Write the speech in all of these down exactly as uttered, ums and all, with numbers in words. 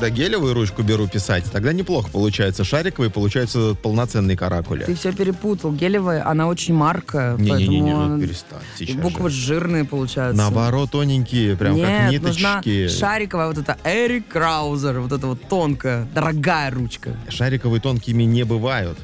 когда гелевую ручку беру писать, тогда неплохо получается. Шариковые получаются полноценные каракули. Ты все перепутал. Гелевая, она очень маркая. Не-не-не, поэтому ну перестань. Сейчас буквы же. жирные получаются. Наоборот, тоненькие, прям Нет, как ниточки. нужна шариковая, вот это Эрик Краузер, вот эта вот тонкая, дорогая ручка. Шариковые тонкими не бывают.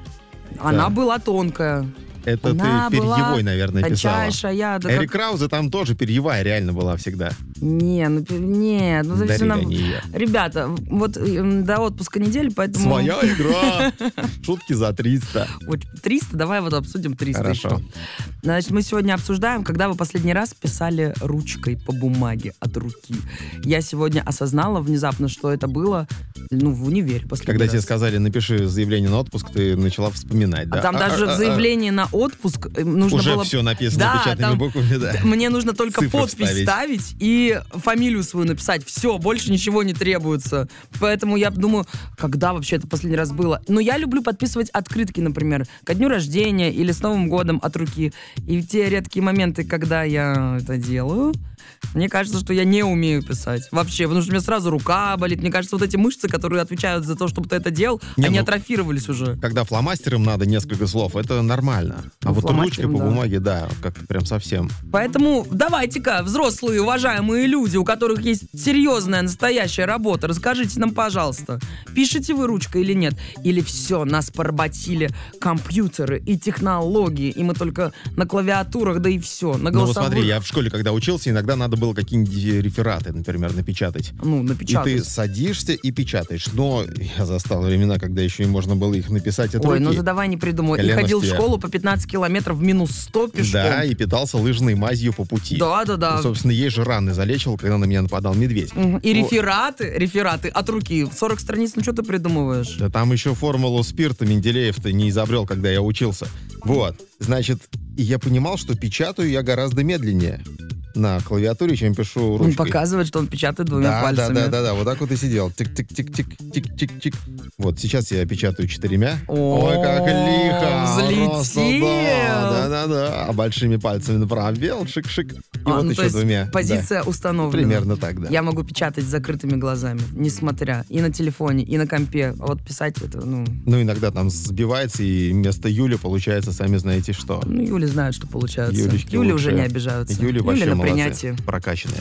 Она Да. была тонкая. Это Она ты перьевой, была наверное, писала. тончайшая, да Эрик как- Краузе там тоже перьевая реально была всегда. Не, ну пи- нет, ну это всё Дарили нам- они её. Ребята, вот м, до отпуска недели, поэтому... Своя игра. Шутки за триста. Вот триста, давай вот обсудим триста Хорошо. еще. Значит, мы сегодня обсуждаем, когда вы последний раз писали ручкой по бумаге от руки. Я сегодня осознала внезапно, что это было, ну, в универе последний Когда раз. тебе сказали, напиши заявление на отпуск, ты начала вспоминать, да? А там А, даже а, в а, заявлении на отпуск э, нужно Уже было... все написано Да, печатными там буквами, да. Мне нужно только Цифры подпись вставить. ставить и фамилию свою написать. Все, больше ничего не требуется. Поэтому я думаю, когда вообще это последний раз было? Но я люблю подписывать открытки, например, ко дню рождения или с Новым годом от руки. И в те редкие моменты, когда я это делаю, мне кажется, что я не умею писать. Вообще, потому что у меня сразу рука болит. Мне кажется, вот эти мышцы, которые отвечают за то, чтобы ты это делал, Не, они ну, атрофировались уже. Когда фломастером надо несколько слов, это нормально. А Ну, вот ручкой фломастером, по да. бумаге, да, как-то прям совсем. Поэтому давайте-ка, взрослые, уважаемые люди, у которых есть серьезная, настоящая работа, расскажите нам, пожалуйста, пишете вы ручкой или нет? Или все, нас поработили компьютеры и технологии, и мы только на клавиатурах, да и все, на Ну вот голосовых. смотри, я в школе, когда учился, иногда надо было какие-нибудь рефераты, например, напечатать. Ну, И напечатать. ты садишься и печатаешь. Но я застал времена, когда еще и можно было их написать от Ой, руки. ну ты давай не придумывай. И Коленочки. ходил в школу по пятнадцать километров в минус сто пешком. Да, и питался лыжной мазью по пути. Да, да, да. Ну, собственно, ей же раны залечивал, когда на меня нападал медведь. Мгм. И Ну, рефераты, рефераты от руки. сорок страниц, ну что ты придумываешь? Да там еще формулу спирта Менделеев-то не изобрел, когда я учился. Вот, значит, и я понимал, что печатаю я гораздо медленнее на клавиатуре, чем пишу Он ручкой. показывает, что он печатает двумя Да, да, пальцами. да, да, да, вот так вот и сидел. Тик-тик-тик-тик, тик-тик-тик. Вот, сейчас я печатаю четырьмя. О, Ой, как лихо! взлетел! Просто да, да, да, да. А большими пальцами на пробел, шик-шик. И А, вот ну, то еще есть двумя. позиция Да. установлена. Примерно так, да. Я могу печатать с закрытыми глазами, несмотря и на телефоне, и на компе. А вот писать это, ну... Ну, иногда там сбивается, и вместо Юли получается, сами знаете что. Ну, Юли знают, что получается. Юлечки Юли лучше. уже не обижаются. Юли вообще на молодцы, принятии. прокачанные.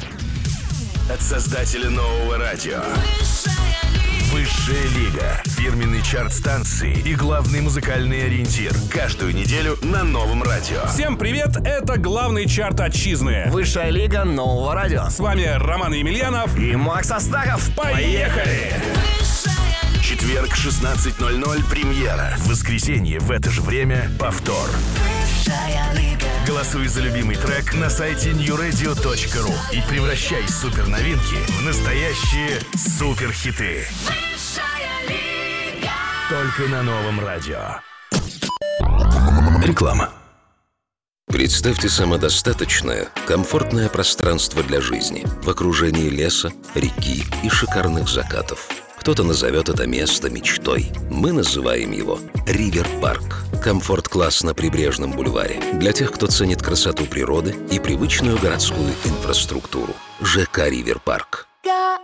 От создателя нового радио. Высшая лига. Фирменный чарт станции и главный музыкальный ориентир. Каждую неделю на новом радио. Всем привет, это главный чарт отчизны. Высшая лига нового радио. С вами Роман Емельянов. И Макс Астахов. Поехали! Четверг, шестнадцать ноль ноль, премьера. В воскресенье в это же время повтор. Голосуй за любимый трек на сайте нью радио точка ру и превращай суперновинки в настоящие суперхиты. Только на новом радио. Реклама. Представьте самодостаточное, комфортное пространство для жизни в окружении леса, реки и шикарных закатов. Кто-то назовет это место мечтой. Мы называем его Ривер-парк. Комфорт-класс на прибрежном бульваре. Для тех, кто ценит красоту природы и привычную городскую инфраструктуру. ЖК Ривер-парк.